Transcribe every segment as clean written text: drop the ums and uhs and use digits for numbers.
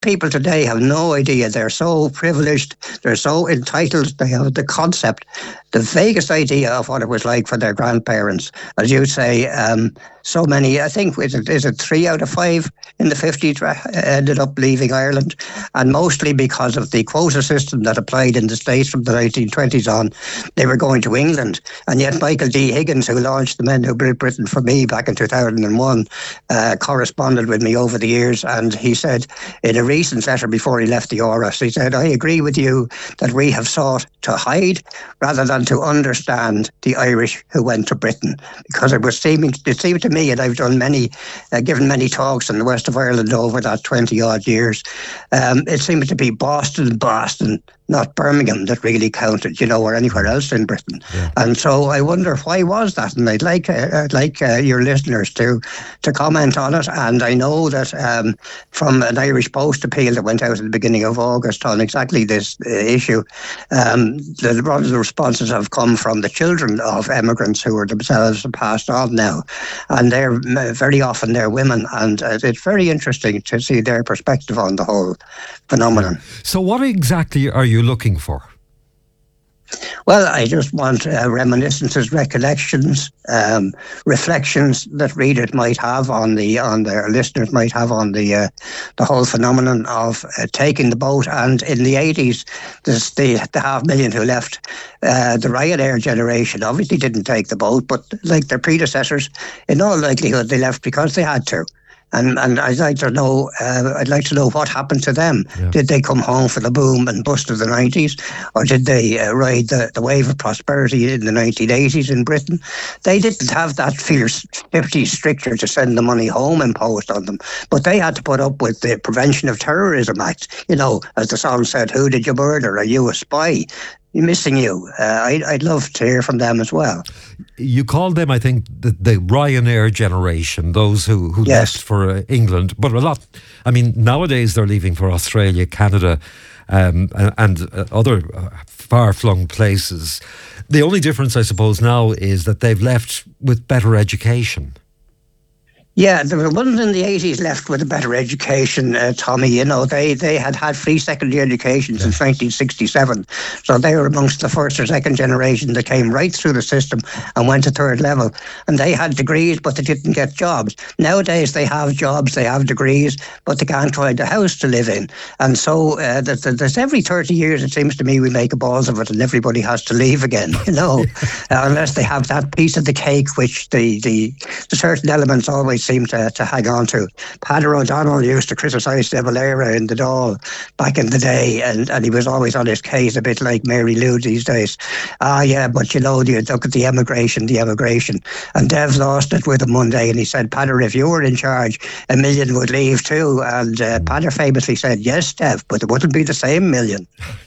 people today have no idea. They're so privileged, they're so entitled, they have the concept, the vaguest idea of what it was like for their grandparents. As you say, so many, I think, is it 3 out of 5 in the 50s ended up leaving Ireland, and mostly because of the quota system that applied in the States from the 1920s on. They were going to England, and yet Michael D. Higgins, who launched the Men Who Built Britain for me back in 2001, corresponded with me over the years, and he said in a recent letter before he left the Áras, he said, "I agree with you that we have sought to hide rather than to understand the Irish who went to Britain, because it seemed to me, and I've done given many talks in the west of Ireland over that 20 odd years, it seemed to be Boston, not Birmingham, that really counted, or anywhere else in Britain." Yeah. And so I wonder, why was that? And I'd like your listeners to comment on it. And I know that from an Irish Post appeal that went out at the beginning of August on exactly this issue, a lot of the responses have come from the children of emigrants who are themselves passed on now. And they're very often they're women. And it's very interesting to see their perspective on the whole phenomenon. So what exactly are you looking for? Well, I just want reminiscences, recollections, reflections that readers might have on their listeners might have on the whole phenomenon of taking the boat. And in the 80s, the 500,000 who left, the Ryanair generation obviously didn't take the boat, but like their predecessors, in all likelihood, they left because they had to. And I'd like to know what happened to them. Yeah. Did they come home for the boom and bust of the 90s, or did they ride the wave of prosperity in the 1980s in Britain? They didn't have that fierce 50 stricture to send the money home imposed on them, but they had to put up with the Prevention of Terrorism Act. As the song said, "Who did you murder? Are you a spy?" Missing you. I'd love to hear from them as well. You called them, I think, the Ryanair generation, those who yes. left for England. But a lot, nowadays they're leaving for Australia, Canada, and other far-flung places. The only difference, I suppose, now is that they've left with better education. Yeah, there were ones in the 80s left with a better education, Tommy. They had free secondary education since 1967. So they were amongst the first or second generation that came right through the system and went to third level. And they had degrees, but they didn't get jobs. Nowadays, they have jobs, they have degrees, but they can't find a house to live in. And so there's every 30 years, it seems to me, we make a balls of it and everybody has to leave again, unless they have that piece of the cake, which the certain elements always seem to hang on to. Padder O'Donnell used to criticise De Valera in the Dáil back in the day, and he was always on his case, a bit like Mary Lou these days. But you look at the emigration. And Dev lost it with him one day, and he said, "Padder, if you were in charge, 1 million would leave too." And Padder famously said, "Yes, Dev, but it wouldn't be the same million."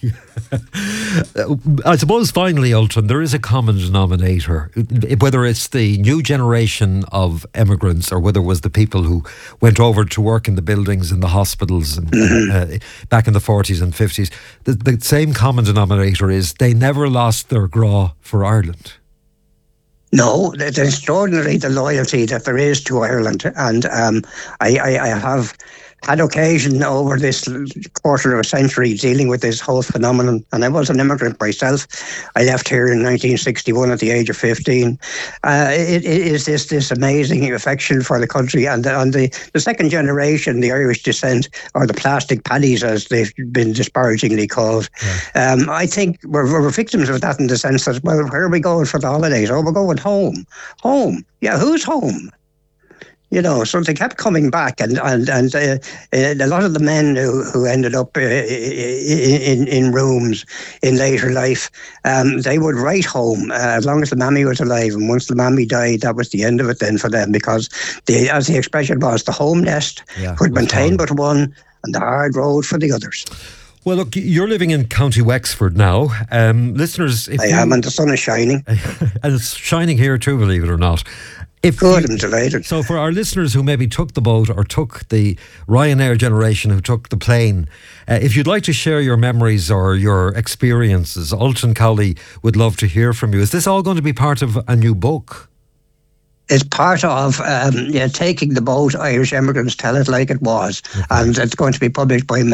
I suppose finally, Ultan, there is a common denominator, whether it's the new generation of emigrants or whether it was the people who went over to work in the buildings in the hospitals and, back in the 40s and 50s. The same common denominator is they never lost their graw for Ireland. No, it's extraordinary the loyalty that there is to Ireland, and I have had occasion over this quarter of a century dealing with this whole phenomenon, and I was an immigrant myself. I left here in 1961 at the age of 15. It is this amazing affection for the country, and on the second generation, the Irish descent, or the plastic paddies as they've been disparagingly called. Yeah. I think we're victims of that in the sense that, well, where are we going for the holidays? Oh, we're going home. Home. Yeah, who's home? So they kept coming back, and a lot of the men who ended up in rooms in later life, they would write home as long as the mammy was alive, and once the mammy died, that was the end of it then for them, because as the expression was, the home nest could maintain but one, and the hard road for the others. Well, look, you're living in County Wexford now. Listeners, I am, and the sun is shining. And it's shining here too, believe it or not. Good, I'm delighted. So for our listeners who maybe took the boat or took the Ryanair generation who took the plane, if you'd like to share your memories or your experiences, Ultan Cowley would love to hear from you. Is this all going to be part of a new book? It's part of taking the boat. Irish Immigrants Tell It Like It Was, and it's going to be published by